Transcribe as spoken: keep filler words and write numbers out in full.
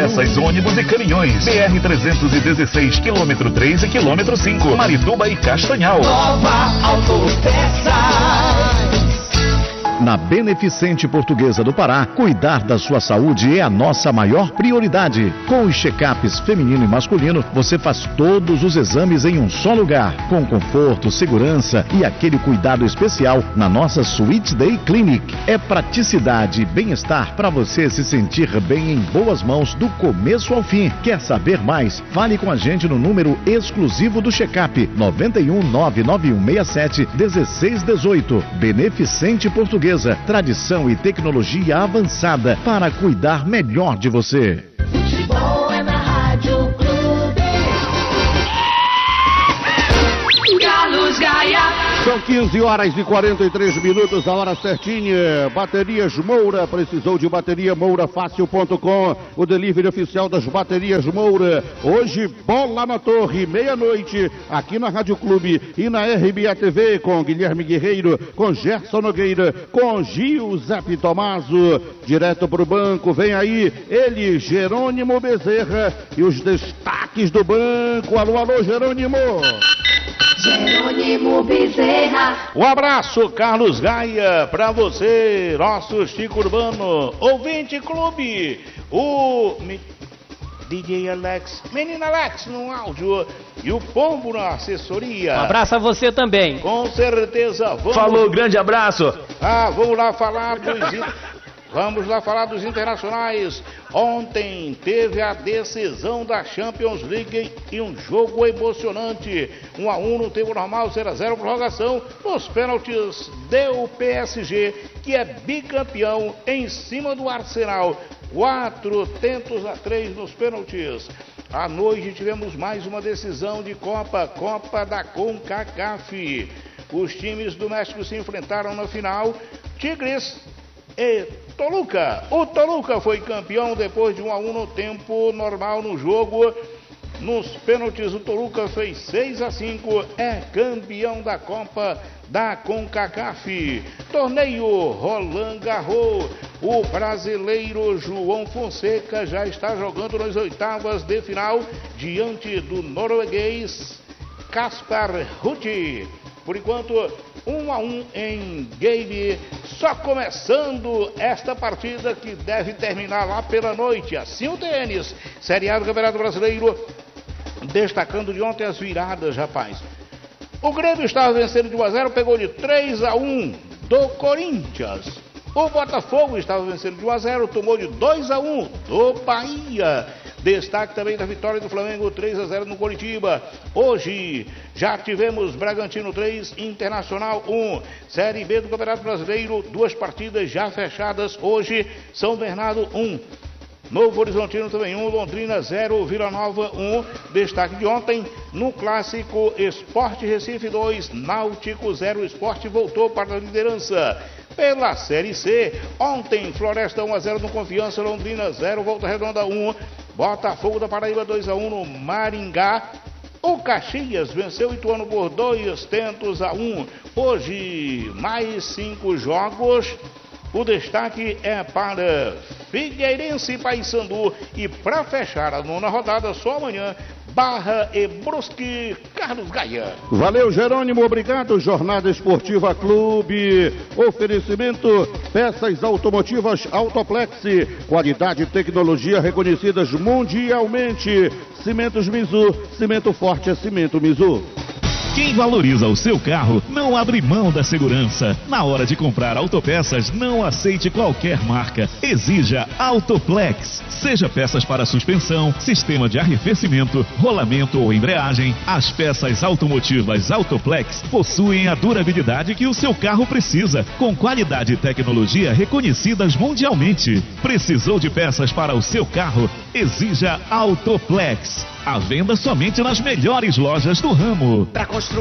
Autopeças, ônibus e caminhões. B R trezentos e dezesseis, quilômetro três e quilômetro cinco. Marituba e Castanhal. Nova Autopeças. Na Beneficente Portuguesa do Pará, cuidar da sua saúde é a nossa maior prioridade. Com os check-ups feminino e masculino, você faz todos os exames em um só lugar, com conforto, segurança e aquele cuidado especial na nossa Sweet Day Clinic. É praticidade e bem-estar para você se sentir bem em boas mãos do começo ao fim. Quer saber mais? Fale com a gente no número exclusivo do check-up nove um nove nove um seis sete um seis um oito. Beneficente Portuguesa. Tradição e tecnologia avançada para cuidar melhor de você. Futebol é na Rádio Clube. Carlos Gaia. São quinze horas e quarenta e três minutos, a hora certinha. Baterias Moura, precisou de bateria moura fácil ponto com, o delivery oficial das baterias Moura. Hoje, bola na torre, meia-noite, aqui na Rádio Clube e na R B A T V, com Guilherme Guerreiro, com Gerson Nogueira, com Giuseppe Tomaso. Direto pro banco, vem aí ele, Jerônimo Bezerra, e os destaques do banco. Alô, alô, Jerônimo. Jerônimo Bezerra. Um abraço, Carlos Gaia, pra você, nosso Chico Urbano, ouvinte clube, o D J Alex, menino Alex no áudio e o Pombo na assessoria. Um abraço a você também. Com certeza. Vamos... Falou, grande abraço. Ah, vamos lá falar dos... Vamos lá falar dos internacionais. Ontem teve a decisão da Champions League e um jogo emocionante. um a um no tempo normal, zero a zero prorrogação. Nos pênaltis deu o P S G, que é bicampeão, em cima do Arsenal. Quatro tentos a três nos pênaltis. À noite tivemos mais uma decisão de Copa, Copa da CONCACAF. Os times do México se enfrentaram na final. Tigres e Toluca. O Toluca foi campeão depois de um a um no tempo normal no jogo. Nos pênaltis, o Toluca fez seis a cinco, é campeão da Copa da CONCACAF. Torneio Roland Garros. O brasileiro João Fonseca já está jogando nas oitavas de final diante do norueguês Casper Ruud. Por enquanto, um a um em game, só começando esta partida que deve terminar lá pela noite. Assim o tênis, Série A do Campeonato Brasileiro, destacando de ontem as viradas, rapaz. O Grêmio estava vencendo de um a zero, pegou de três a um do Corinthians. O Botafogo estava vencendo de um a zero, tomou de dois a um do Bahia. Destaque também da vitória do Flamengo, três a zero no Coritiba. Hoje já tivemos Bragantino três, Internacional um. Série B do Campeonato Brasileiro, duas partidas já fechadas hoje. São Bernardo um. Novo Horizontino também um, Londrina zero, Vila Nova um. Destaque de ontem no clássico Sport Recife dois, Náutico zero. Sport voltou para a liderança. Pela Série C, ontem Floresta um a zero no Confiança, Londrina zero, Volta Redonda um, Botafogo da Paraíba dois a um no Maringá. O Caxias venceu o Ituano por dois tentos a um. Hoje, mais cinco jogos. O destaque é para Figueirense e Paysandu. E para fechar a nona rodada, só amanhã, Barra e Brusque. Carlos Gaia. Valeu, Jerônimo, obrigado. Jornada Esportiva Clube. Oferecimento, peças automotivas Autoplex. Qualidade e tecnologia reconhecidas mundialmente. Cimentos Mizu, cimento forte é cimento Mizu. Quem valoriza o seu carro não abre mão da segurança. Na hora de comprar autopeças, não aceite qualquer marca. Exija Autoplex. Seja peças para suspensão, sistema de arrefecimento, rolamento ou embreagem, as peças automotivas Autoplex possuem a durabilidade que o seu carro precisa, com qualidade e tecnologia reconhecidas mundialmente. Precisou de peças para o seu carro? Exija Autoplex. À venda somente nas melhores lojas do ramo. Para construir